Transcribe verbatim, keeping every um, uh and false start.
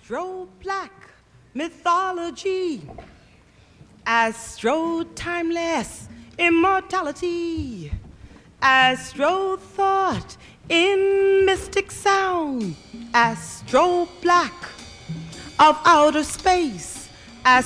Astro Black mythology, Astro timeless immortality, Astro thought in mystic sound, Astro Black of outer space.